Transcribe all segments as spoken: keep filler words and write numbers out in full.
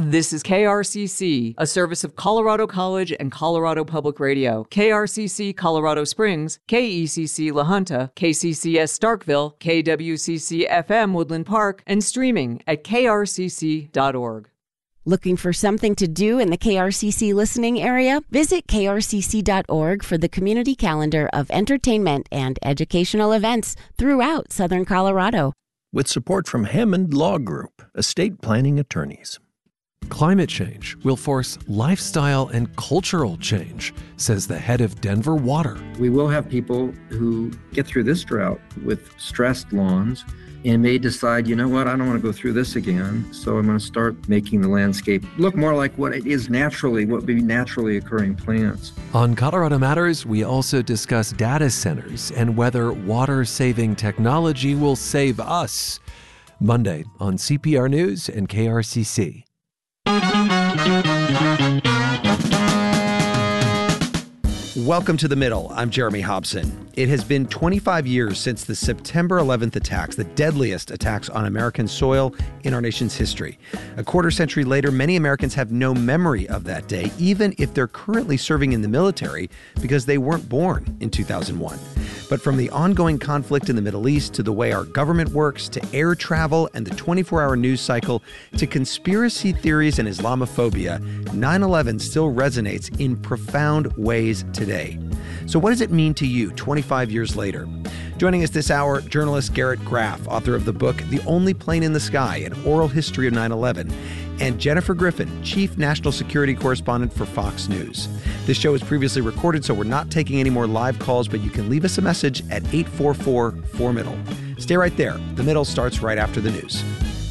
This is K R C C, a service of Colorado College and Colorado Public Radio. K R C C Colorado Springs, K E C C La Junta, K C C S Starkville, K W C C F M Woodland Park, and streaming at K R C C dot org. Looking for something to do in the K R C C listening area? Visit K R C C dot org for the community calendar of entertainment and educational events throughout Southern Colorado. With support from Hammond Law Group, estate planning attorneys. Climate change will force lifestyle and cultural change, says the head of Denver Water. We will have people who get through this drought with stressed lawns and may decide, you know what, I don't want to go through this again, so I'm going to start making the landscape look more like what it is naturally, what would be naturally occurring plants. On Colorado Matters, we also discuss data centers and whether water-saving technology will save us. Monday on C P R News and K R C C. Welcome to The Middle. I'm Jeremy Hobson. It has been twenty-five years since the September eleventh attacks, the deadliest attacks on American soil in our nation's history. A quarter century later, many Americans have no memory of that day, even if they're currently serving in the military because they weren't born in two thousand one. But from the ongoing conflict in the Middle East to the way our government works to air travel and the twenty-four hour news cycle to conspiracy theories and Islamophobia, nine eleven still resonates in profound ways today. So what does it mean to you twenty-five years later? Joining us this hour, journalist Garrett Graff, author of the book The Only Plane in the Sky, An Oral History of nine eleven, and Jennifer Griffin, chief national security correspondent for Fox News. This show was previously recorded, so we're not taking any more live calls, but you can leave us a message at eight four four, four middle. Stay right there. The Middle starts right after the news.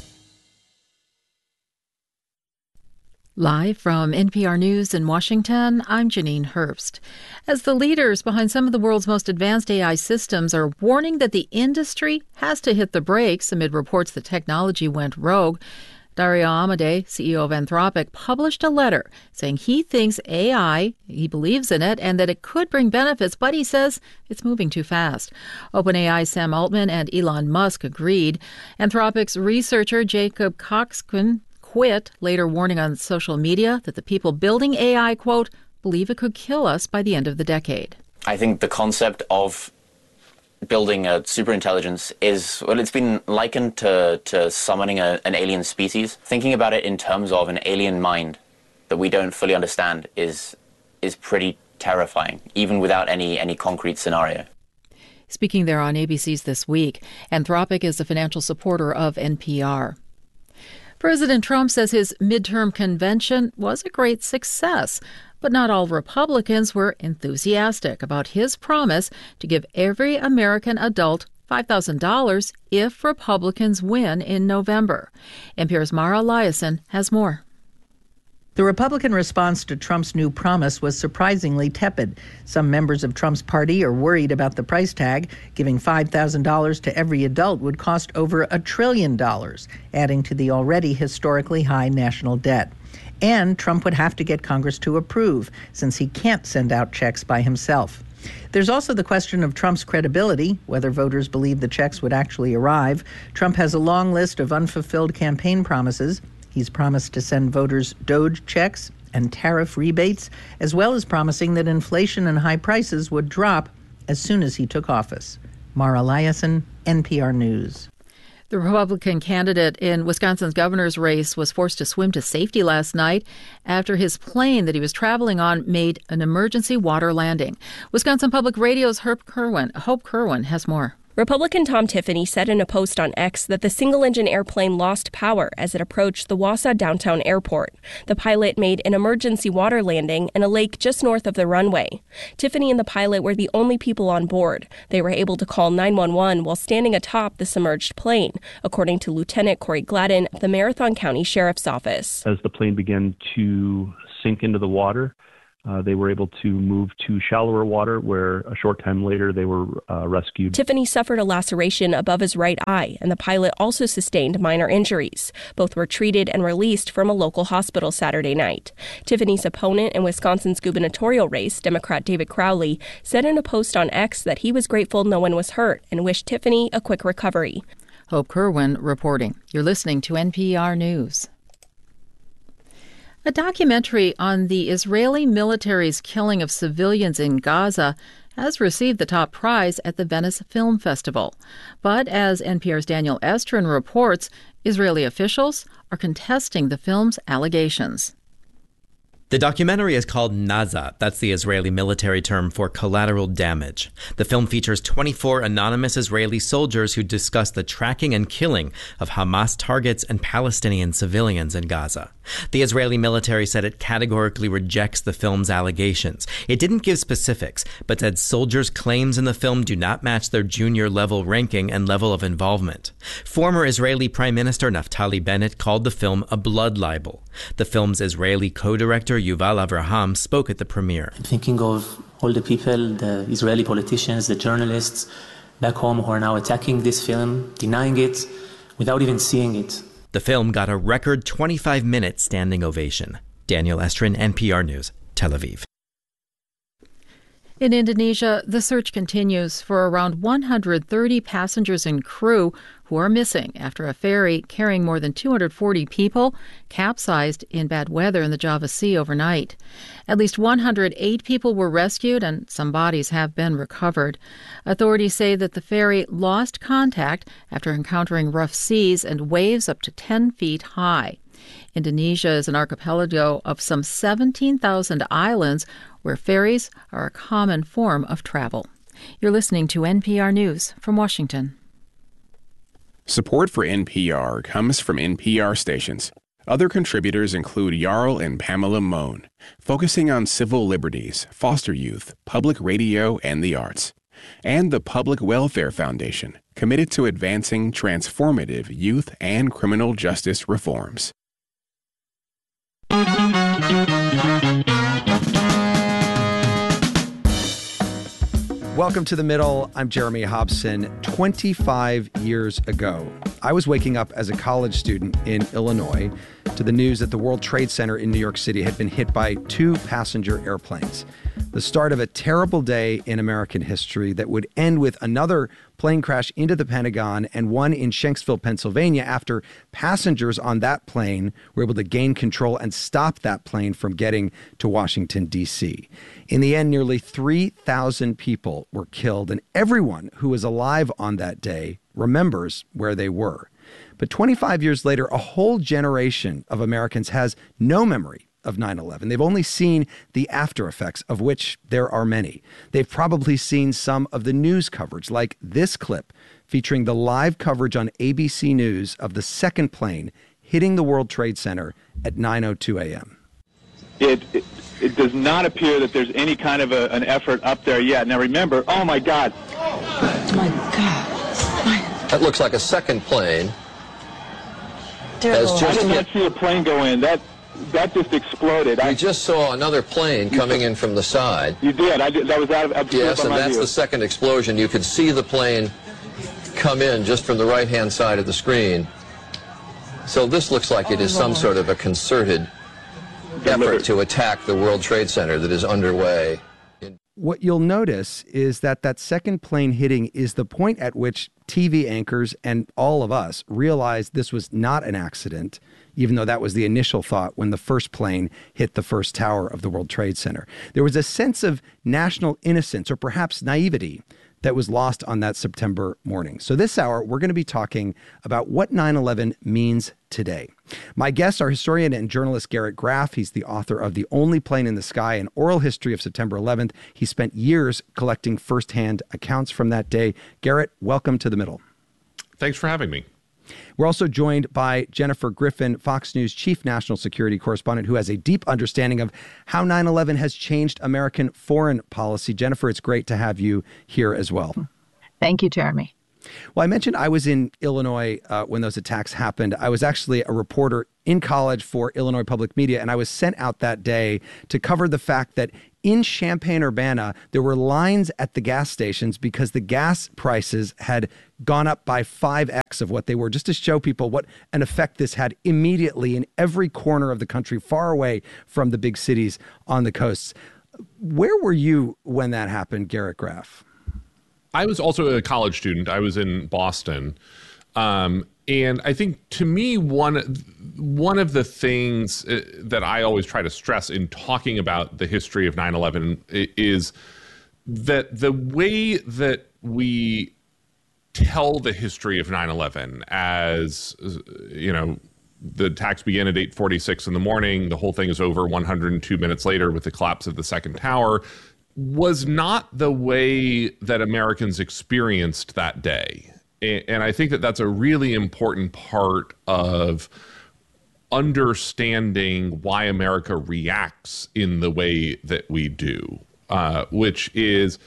Live from N P R News in Washington, I'm Janine Herbst. As the leaders behind some of the world's most advanced A I systems are warning that the industry has to hit the brakes amid reports the technology went rogue, Dario Amodei, C E O of Anthropic, published a letter saying he thinks A I, he believes in it, and that it could bring benefits, but he says it's moving too fast. OpenAI's Sam Altman and Elon Musk agreed. Anthropic's researcher Jacob Coxquin quit, later warning on social media that the people building A I, quote, believe it could kill us by the end of the decade. I think the concept of building a superintelligence is, well, it's been likened to, to summoning a, an alien species. Thinking about it in terms of an alien mind that we don't fully understand is is pretty terrifying, even without any, any concrete scenario. Speaking there on A B C's This Week, Anthropic is a financial supporter of N P R. President Trump says his midterm convention was a great success, but not all Republicans were enthusiastic about his promise to give every American adult five thousand dollars if Republicans win in November. N P R's Mara Liasson has more. The Republican response to Trump's new promise was surprisingly tepid. Some members of Trump's party are worried about the price tag. Giving five thousand dollars to every adult would cost over a trillion dollars, adding to the already historically high national debt. And Trump would have to get Congress to approve, since he can't send out checks by himself. There's also the question of Trump's credibility, whether voters believe the checks would actually arrive. Trump has a long list of unfulfilled campaign promises. He's promised to send voters Doge checks and tariff rebates, as well as promising that inflation and high prices would drop as soon as he took office. Mara Liasson, N P R News. The Republican candidate in Wisconsin's governor's race was forced to swim to safety last night after his plane that he was traveling on made an emergency water landing. Wisconsin Public Radio's Hope Kerwin, Hope Kerwin has more. Republican Tom Tiffany said in a post on X that the single-engine airplane lost power as it approached the Wausau downtown airport. The pilot made an emergency water landing in a lake just north of the runway. Tiffany and the pilot were the only people on board. They were able to call nine one one while standing atop the submerged plane, according to Lieutenant Corey Gladden of the Marathon County Sheriff's Office. As the plane began to sink into the water, Uh, they were able to move to shallower water, where a short time later they were uh, rescued. Tiffany suffered a laceration above his right eye, and the pilot also sustained minor injuries. Both were treated and released from a local hospital Saturday night. Tiffany's opponent in Wisconsin's gubernatorial race, Democrat David Crowley, said in a post on X that he was grateful no one was hurt and wished Tiffany a quick recovery. Hope Kerwin reporting. You're listening to N P R News. A documentary on the Israeli military's killing of civilians in Gaza has received the top prize at the Venice Film Festival. But as N P R's Daniel Estrin reports, Israeli officials are contesting the film's allegations. The documentary is called Naza. That's the Israeli military term for collateral damage. The film features twenty-four anonymous Israeli soldiers who discuss the tracking and killing of Hamas targets and Palestinian civilians in Gaza. The Israeli military said it categorically rejects the film's allegations. It didn't give specifics, but said soldiers' claims in the film do not match their junior level ranking and level of involvement. Former Israeli Prime Minister Naftali Bennett called the film a blood libel. The film's Israeli co-director Yuval Avraham spoke at the premiere. I'm thinking of all the people, the Israeli politicians, the journalists back home who are now attacking this film, denying it, without even seeing it. The film got a record twenty-five minute standing ovation. Daniel Estrin, N P R News, Tel Aviv. In Indonesia, the search continues for around one hundred thirty passengers and crew who are missing after a ferry carrying more than two hundred forty people capsized in bad weather in the Java Sea overnight. At least one hundred eight people were rescued and some bodies have been recovered. Authorities say that the ferry lost contact after encountering rough seas and waves up to ten feet high. Indonesia is an archipelago of some seventeen thousand islands where ferries are a common form of travel. You're listening to N P R News from Washington. Support for N P R comes from N P R stations. Other contributors include Jarl and Pamela Mohn, focusing on civil liberties, foster youth, public radio, and the arts. And the Public Welfare Foundation, committed to advancing transformative youth and criminal justice reforms. Welcome to The Middle. I'm Jeremy Hobson. twenty-five years ago, I was waking up as a college student in Illinois to the news that the World Trade Center in New York City had been hit by two passenger airplanes. The start of a terrible day in American history that would end with another plane crash into the Pentagon and one in Shanksville, Pennsylvania, after passengers on that plane were able to gain control and stop that plane from getting to Washington, D C. In the end, nearly three thousand people were killed, and everyone who was alive on that day remembers where they were. But twenty-five years later, a whole generation of Americans has no memory of nine eleven. They've only seen the after effects, of which there are many. They've probably seen some of the news coverage, like this clip featuring the live coverage on A B C News of the second plane hitting the World Trade Center at nine oh two a.m. It, it it does not appear that there's any kind of a, an effort up there yet. Now remember, oh my God. Oh my God. That looks like a second plane. Has just I did not see a plane go in. That that just exploded. I I just saw another plane coming in from the side. You did. I did. That was out of up Yes, and that's view. the second explosion. You could see the plane come in just from the right-hand side of the screen. So this looks like it is some sort of a concerted effort to attack the World Trade Center that is underway. What you'll notice is that that second plane hitting is the point at which T V anchors and all of us realized this was not an accident, even though that was the initial thought when the first plane hit the first tower of the World Trade Center. There was a sense of national innocence or perhaps naivety that was lost on that September morning. So this hour, we're going to be talking about what nine eleven means today. My guests are historian and journalist Garrett Graff. He's the author of The Only Plane in the Sky, an oral history of September eleventh. He spent years collecting firsthand accounts from that day. Garrett, welcome to The Middle. Thanks for having me. We're also joined by Jennifer Griffin, Fox News chief national security correspondent, who has a deep understanding of how nine eleven has changed American foreign policy. Jennifer, it's great to have you here as well. Thank you, Jeremy. Well, I mentioned I was in Illinois uh, when those attacks happened. I was actually a reporter in college for Illinois Public Media, and I was sent out that day to cover the fact that in Champaign-Urbana, there were lines at the gas stations because the gas prices had gone up by five x of what they were, just to show people what an effect this had immediately in every corner of the country, far away from the big cities on the coasts. Where were you when that happened, Garrett Graff? I was also a college student. I was in Boston. Um, And I think, to me, one one of the things that I always try to stress in talking about the history of nine eleven is that the way that we tell the history of nine eleven as, you know, the attacks began at eight forty-six in the morning, the whole thing is over one hundred two minutes later with the collapse of the second tower, was not the way that Americans experienced that day. And I think that that's a really important part of understanding why America reacts in the way that we do, uh, which is,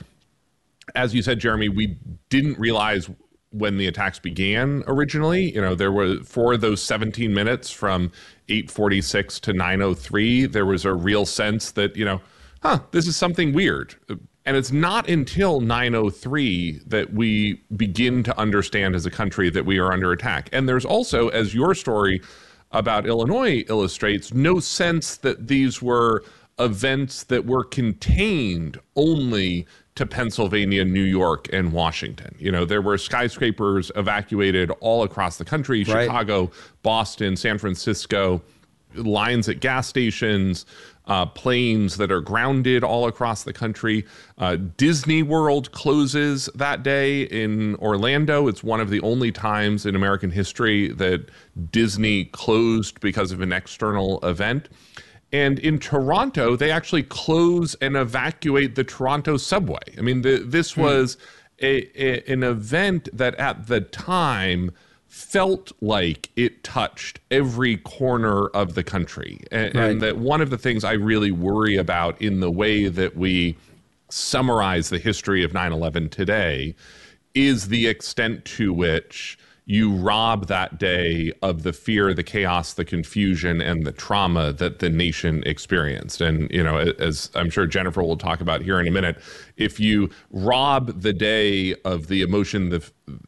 as you said, Jeremy, we didn't realize when the attacks began originally. You know, there were, for those seventeen minutes from eight forty-six to nine oh three, there was a real sense that, you know, huh, this is something weird. And it's not until nine oh three that we begin to understand as a country that we are under attack. And there's also, as your story about Illinois illustrates, no sense that these were events that were contained only to Pennsylvania, New York, and Washington. You know, there were skyscrapers evacuated all across the country, right. Chicago, Boston, San Francisco, lines at gas stations, uh, planes that are grounded all across the country. Uh, Disney World closes that day in Orlando. It's one of the only times in American history that Disney closed because of an external event. And in Toronto, they actually close and evacuate the Toronto subway. I mean, the, this was a, a, an event that at the time felt like it touched every corner of the country. And, right. and that one of the things I really worry about in the way that we summarize the history of nine eleven today is the extent to which you rob that day of the fear, the chaos, the confusion, and the trauma that the nation experienced. And, you know, as I'm sure Jennifer will talk about here in a minute, if you rob the day of the emotion, the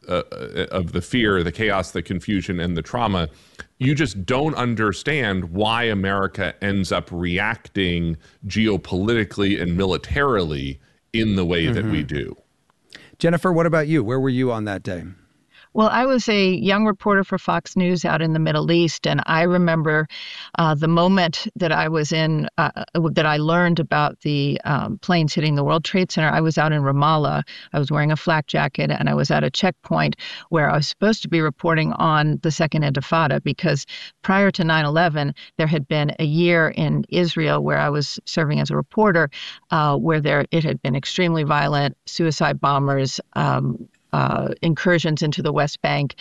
uh, of the fear, the chaos, the confusion, and the trauma, you just don't understand why America ends up reacting geopolitically and militarily in the way mm-hmm. that we do. Jennifer, what about you? Where were you on that day? Well, I was a young reporter for Fox News out in the Middle East, and I remember uh, the moment that I was in, uh, that I learned about the um, planes hitting the World Trade Center. I was out in Ramallah. I was wearing a flak jacket, and I was at a checkpoint where I was supposed to be reporting on the Second Intifada, because prior to nine eleven, there had been a year in Israel where I was serving as a reporter, uh, where there it had been extremely violent, suicide bombers, um, Uh, incursions into the West Bank.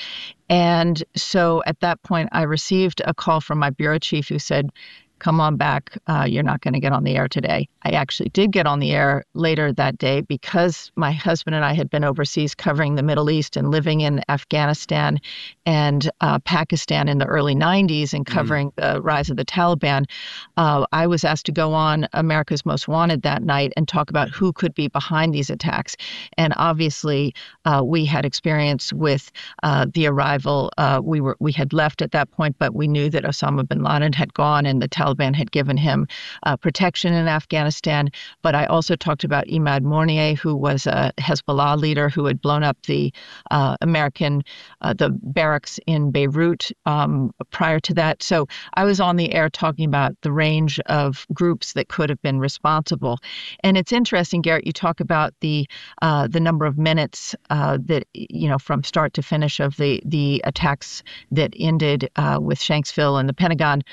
And so at that point, I received a call from my bureau chief who said, come on back, uh, you're not going to get on the air today. I actually did get on the air later that day because my husband and I had been overseas covering the Middle East and living in Afghanistan and uh, Pakistan in the early nineties and covering mm. the rise of the Taliban. Uh, I was asked to go on America's Most Wanted that night and talk about who could be behind these attacks. And obviously, uh, we had experience with uh, the arrival. Uh, we were we had left at that point, but we knew that Osama bin Laden had gone and the Taliban had given him uh, protection in Afghanistan. But I also talked about Imad Mournier, who was a Hezbollah leader who had blown up the uh, American, uh, the barracks in Beirut um, prior to that. So I was on the air talking about the range of groups that could have been responsible. And it's interesting, Garrett, you talk about the uh, the number of minutes uh, that, you know, from start to finish of the, the attacks that ended uh, with Shanksville and the Pentagon.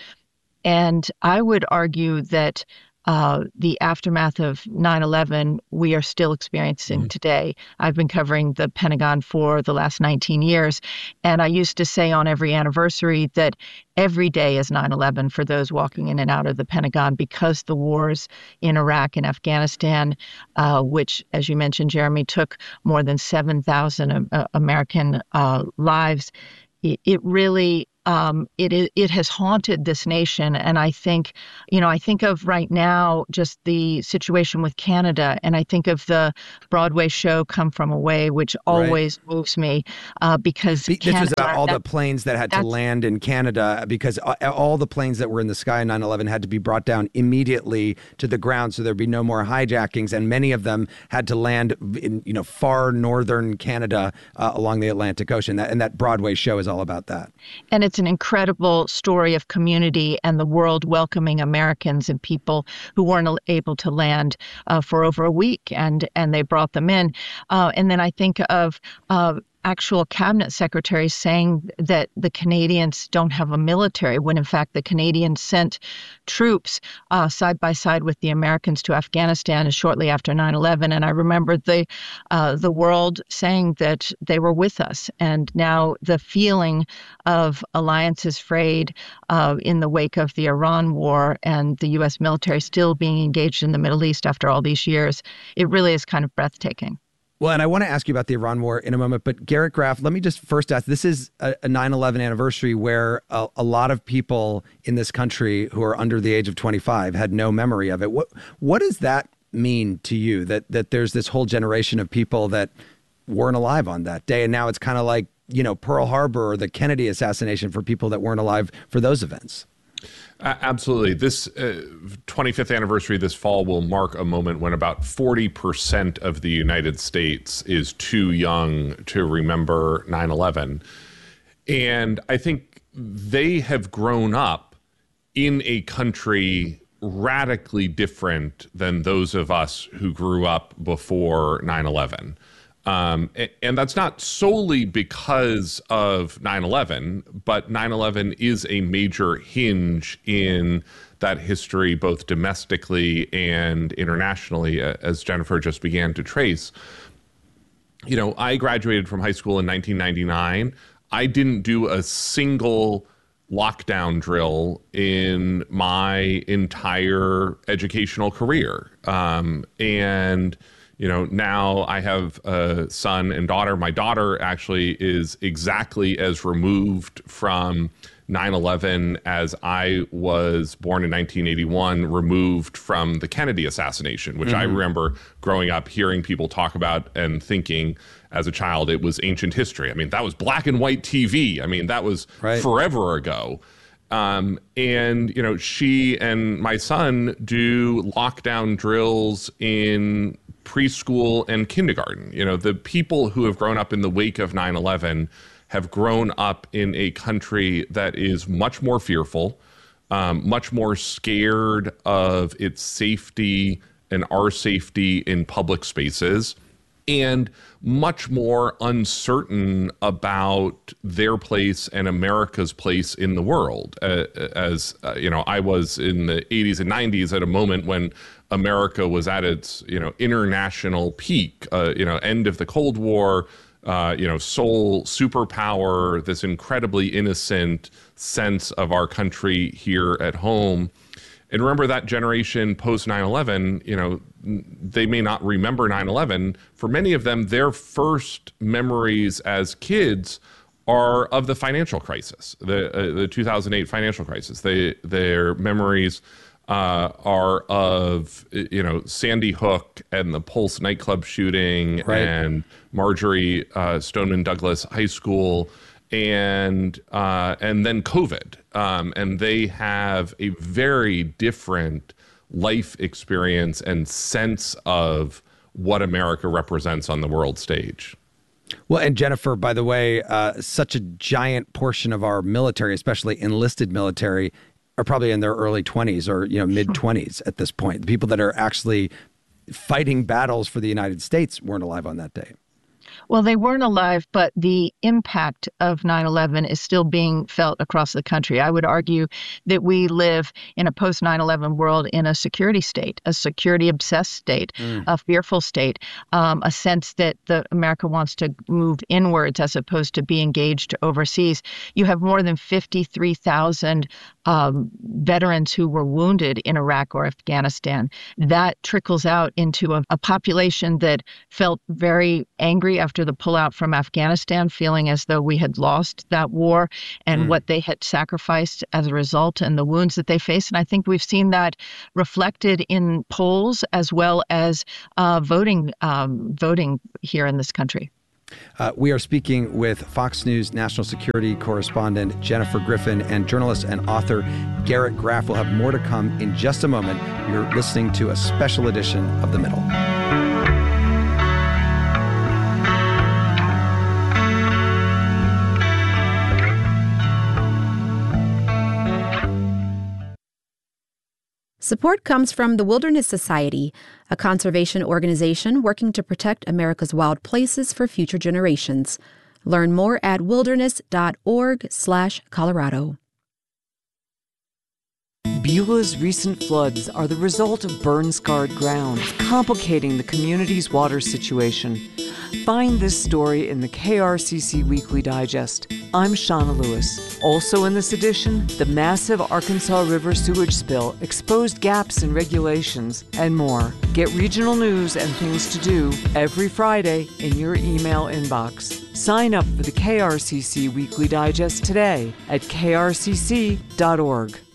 And I would argue that uh, the aftermath of nine eleven, we are still experiencing mm-hmm. today. I've been covering the Pentagon for the last nineteen years. And I used to say on every anniversary that every day is nine eleven for those walking in and out of the Pentagon, because the wars in Iraq and Afghanistan, uh, which, as you mentioned, Jeremy, took more than seven thousand uh, American uh, lives, it, it really um, it it has haunted this nation. And I think, you know, I think of right now just the situation with Canada, and I think of the Broadway show Come From Away, which always right. moves me uh, because Be- Canada, this was about all that, the planes that had to land in Canada, because all the planes that were in the sky on nine eleven had to be brought down immediately to the ground so there'd be no more hijackings, and many of them had to land in, you know, far northern Canada uh, along the Atlantic Ocean. That, and that Broadway show is all about that. And it's an incredible story of community and the world welcoming Americans and people who weren't able to land uh, for over a week, and and they brought them in. Uh, and then I think of uh, actual cabinet secretaries saying that the Canadians don't have a military, when in fact the Canadians sent troops uh, side by side with the Americans to Afghanistan shortly after nine eleven. And I remember the uh, the world saying that they were with us. And now the feeling of alliances frayed uh, in the wake of the Iran war and the U S military still being engaged in the Middle East after all these years, it really is kind of breathtaking. Well, and I want to ask you about the Iran war in a moment, but Garrett Graff, let me just first ask, this is a, a nine eleven anniversary where a, a lot of people in this country who are under the age of twenty-five had no memory of it. What what does that mean to you, that that there's this whole generation of people that weren't alive on that day, and now it's kind of like, you know, Pearl Harbor or the Kennedy assassination for people that weren't alive for those events? Uh, absolutely. This uh, twenty-fifth anniversary this fall will mark a moment when about forty percent of the United States is too young to remember nine eleven. And I think they have grown up in a country radically different than those of us who grew up before nine eleven. Um, and that's not solely because of nine eleven, but nine eleven is a major hinge in that history, both domestically and internationally, as Jennifer just began to trace. You know, I graduated from high school in nineteen ninety-nine. I didn't do a single lockdown drill in my entire educational career. Um, and You know, now I have a son and daughter. My daughter actually is exactly as removed from nine eleven as I was, born in nineteen eighty-one, removed from the Kennedy assassination, which mm-hmm. I remember growing up hearing people talk about and thinking as a child it was ancient history. I mean, that was black and white T V. I mean, that was right. forever ago. Um, and, you know, she and my son do lockdown drills in preschool and kindergarten. You know, the people who have grown up in the wake of nine eleven have grown up in a country that is much more fearful, um, much more scared of its safety and our safety in public spaces, and much more uncertain about their place and America's place in the world. Uh, as, uh, you know, I was in the eighties and nineties at a moment when America was at its, you know, international peak, uh, you know, end of the Cold War, uh, you know, sole superpower, this incredibly innocent sense of our country here at home. And remember that generation post nine eleven, you know, they may not remember nine eleven. For many of them, their first memories as kids are of the financial crisis, the uh, the two thousand eight financial crisis. They, their memories uh, are of, you know, Sandy Hook and the Pulse nightclub shooting, right. and Marjorie uh, Stoneman Douglas High School, and uh, and then COVID. Um, and they have a very different life experience and sense of what America represents on the world stage. Well, and Jennifer, by the way, uh, such a giant portion of our military, especially enlisted military, are probably in their early twenties or, you know, mid twenties at this point. The people that are actually fighting battles for the United States weren't alive on that day. Well, they weren't alive, but the impact of nine eleven is still being felt across the country. I would argue that we live in a post nine eleven world in a security state, a security-obsessed state, mm. a fearful state, um, a sense that the America wants to move inwards as opposed to be engaged overseas. You have more than fifty-three thousand um, veterans who were wounded in Iraq or Afghanistan. That trickles out into a, a population that felt very angry after the pullout from Afghanistan, feeling as though we had lost that war and mm. what they had sacrificed as a result and the wounds that they faced. And I think we've seen that reflected in polls as well as uh, voting, um, voting here in this country. Uh, we are speaking with Fox News national security correspondent Jennifer Griffin and journalist and author Garrett Graff. We'll have more to come in just a moment. You're listening to a special edition of The Middle. Support comes from the Wilderness Society, a conservation organization working to protect America's wild places for future generations. Learn more at wilderness.org slash Colorado. Beulah's recent floods are the result of burn-scarred ground, complicating the community's water situation. Find this story in the K R C C Weekly Digest. I'm Shauna Lewis. Also in this edition, the massive Arkansas River sewage spill exposed gaps in regulations and more. Get regional news and things to do every Friday in your email inbox. Sign up for the K R C C Weekly Digest today at K R C C dot org.